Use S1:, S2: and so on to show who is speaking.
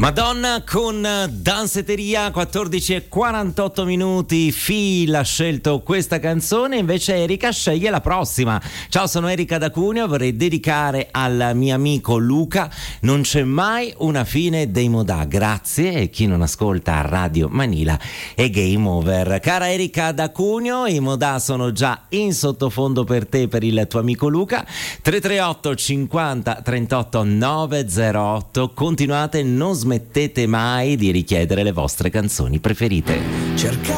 S1: Madonna con Danceteria, 14:48 minuti. Phil ha scelto questa canzone, invece Erika sceglie la prossima. Ciao, sono Erika da Cuneo, vorrei dedicare al mio amico Luca Non c'è mai una fine dei Modà. Grazie, e chi non ascolta Radio Manila è game over. Cara Erika da Cuneo, i Modà sono già in sottofondo per te, per il tuo amico Luca. 338 50 38 908. Continuate, non smettete mai di richiedere le vostre canzoni preferite.